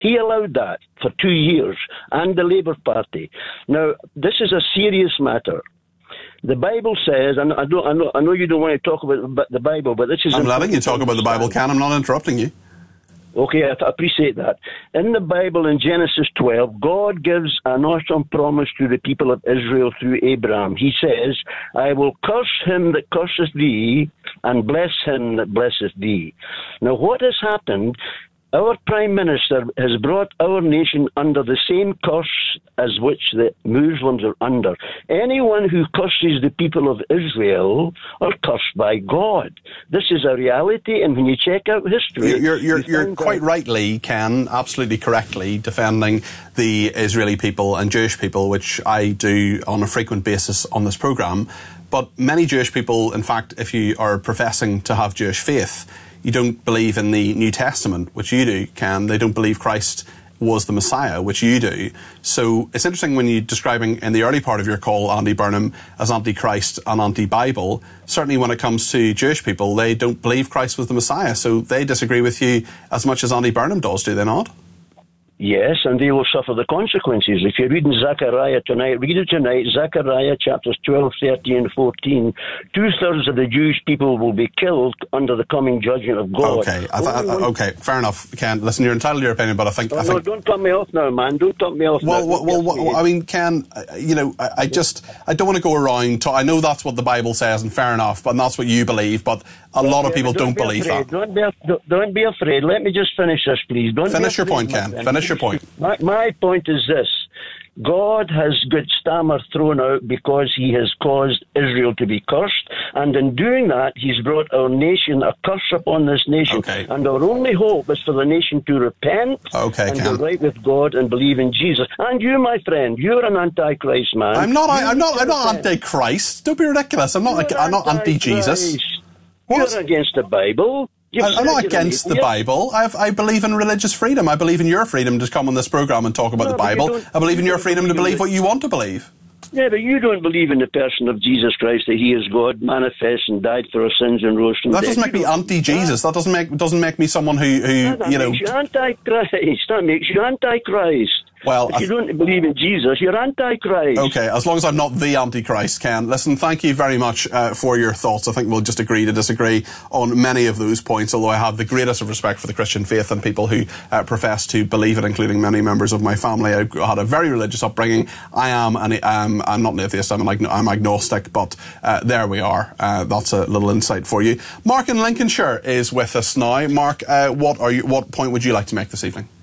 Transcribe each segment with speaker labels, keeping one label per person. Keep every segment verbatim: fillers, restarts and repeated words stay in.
Speaker 1: He allowed that for two years, and the Labour Party. Now, this is a serious matter. The Bible says, and I, don't, I, know, I know you don't want to talk about the Bible, but this is...
Speaker 2: I'm letting you talk about the Bible, Ken. I'm not interrupting you.
Speaker 1: Okay, I appreciate that. In the Bible, in Genesis twelve, God gives an awesome promise to the people of Israel through Abraham. He says, I will curse him that curseth thee, and bless him that blesseth thee. Now, what has happened... Our Prime Minister has brought our nation under the same curse as which the Muslims are under. Anyone who curses the people of Israel are cursed by God. This is a reality, and when you check out history...
Speaker 2: You're, you're,
Speaker 1: you
Speaker 2: you're quite that... rightly, Ken, absolutely correctly, defending the Israeli people and Jewish people, which I do on a frequent basis on this programme. But many Jewish people, in fact, if you are professing to have Jewish faith, you don't believe in the New Testament, which you do, Ken. They don't believe Christ was the Messiah, which you do. So it's interesting when you're describing in the early part of your call Andy Burnham as anti-Christ and anti-Bible. Certainly when it comes to Jewish people, they don't believe Christ was the Messiah. So they disagree with you as much as Andy Burnham does, do they not?
Speaker 1: Yes, and they will suffer the consequences. If you're reading Zechariah tonight, read it tonight, Zechariah chapters twelve, thirteen, and fourteen. Two-thirds of the Jewish people will be killed under the coming judgment of God.
Speaker 2: Okay, I th- I, okay, fair enough, Ken. Listen, you're entitled to your opinion, but I think...
Speaker 1: Oh,
Speaker 2: I think...
Speaker 1: No, don't cut me off now, man. Don't cut me off
Speaker 2: well,
Speaker 1: now.
Speaker 2: Well, well, well, I mean, Ken, you know, I, I just... I don't want to go around... To, I know that's what the Bible says, and fair enough, but that's what you believe, but a okay, lot of people don't, don't be believe
Speaker 1: afraid.
Speaker 2: that.
Speaker 1: Don't be, don't, don't be afraid. Let me just finish this, please. Don't
Speaker 2: Finish your
Speaker 1: afraid,
Speaker 2: point, Ken. Finish your point.
Speaker 1: My, my point is this. God has got Stammer thrown out because he has caused Israel to be cursed, and in doing that, he's brought our nation, a curse upon this nation.
Speaker 2: Okay.
Speaker 1: And our only hope is for the nation to repent
Speaker 2: okay,
Speaker 1: and
Speaker 2: Ken.
Speaker 1: be right with God and believe in Jesus. And you, my friend, you're an antichrist, man.
Speaker 2: I'm not. I, I'm not. I'm not
Speaker 1: repent.
Speaker 2: anti-Christ. Don't be ridiculous. I'm not. I'm not anti-Jesus.
Speaker 1: You're against the Bible. You've
Speaker 2: I'm not against the Bible. I've, I believe in religious freedom. I believe in your freedom to come on this programme and talk about
Speaker 1: no,
Speaker 2: the Bible. I believe in your freedom to believe what you want to believe.
Speaker 1: Yeah, but you don't believe in the person of Jesus Christ, that he is God, manifest and died for our sins and rose from the
Speaker 2: dead. That doesn't make me anti-Jesus. That doesn't make doesn't make me someone who, who
Speaker 1: yeah, that
Speaker 2: you know...
Speaker 1: makes you anti-Christ. That makes you anti-Christ.
Speaker 2: Well,
Speaker 1: if you don't believe in Jesus, you're anti-Christ.
Speaker 2: Okay, as long as I'm not the antichrist, Ken. Listen, thank you very much uh, for your thoughts. I think we'll just agree to disagree on many of those points, although I have the greatest of respect for the Christian faith and people who uh, profess to believe it, including many members of my family. I had a very religious upbringing. I am, an, um, I'm not an atheist, I'm, an, I'm agnostic, but uh, there we are. Uh, that's a little insight for you. Mark in Lincolnshire is with us now. Mark, uh, what, are you, what point would you like to make this evening?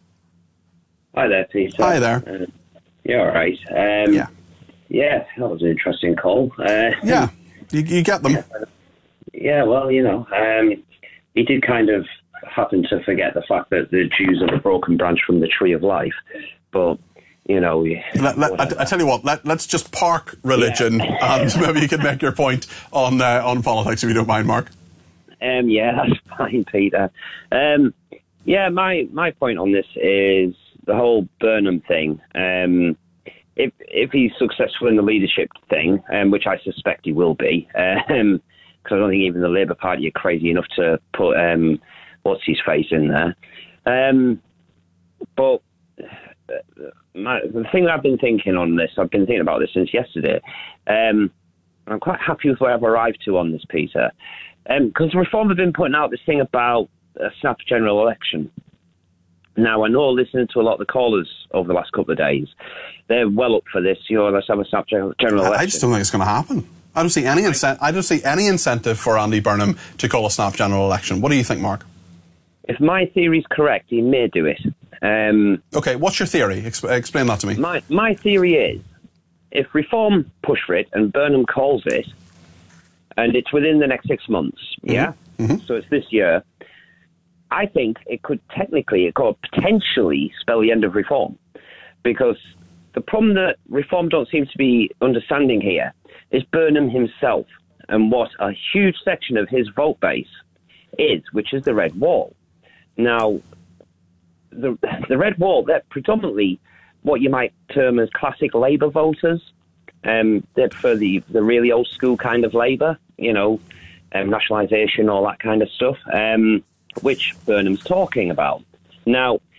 Speaker 3: Hi there, Peter.
Speaker 2: Hi there.
Speaker 3: Uh, you're all right. Um,
Speaker 2: yeah.
Speaker 3: Yeah, that was an interesting call. Uh,
Speaker 2: yeah, you, you get them.
Speaker 3: Yeah, yeah, well, you know, um, he did kind of happen to forget the fact that the Jews are the broken branch from the tree of life. But, you know...
Speaker 2: Let, let, I, I tell you what, let, let's just park religion yeah. and maybe you can make your point on, uh, on politics, if you don't mind, Mark.
Speaker 3: Um, yeah, that's fine, Peter. Um, yeah, my, my point on this is... the whole Burnham thing, um, if if he's successful in the leadership thing, um, which I suspect he will be, because um, I don't think even the Labour Party are crazy enough to put um, what's his face in there. Um, but my, the thing that I've been thinking on this, I've been thinking about this since yesterday. Um, I'm quite happy with where I've arrived to on this, Peter, because um, Reform have been putting out this thing about a snap general election. Now, I know listening to a lot of the callers over the last couple of days, they're well up for this. You know, let's have a snap general election.
Speaker 2: I just don't think it's going to happen. I don't see any incent- I don't see any incentive for Andy Burnham to call a snap general election. What do you think, Mark?
Speaker 3: If my theory is correct, he may do it. Um,
Speaker 2: okay, what's your theory? Exp- explain that to me.
Speaker 3: My my theory is, if Reform push for it and Burnham calls it, and it's within the next six months, mm-hmm. yeah? Mm-hmm. So it's this year, I think it could technically, it could potentially spell the end of Reform. Because the problem that Reform don't seem to be understanding here is Burnham himself and what a huge section of his vote base is, which is the Red Wall. Now, the the Red Wall, they're predominantly what you might term as classic Labour voters. Um, they prefer the, the really old school kind of Labour, you know, um, nationalisation, all that kind of stuff. Um, which Burnham's talking about. Now,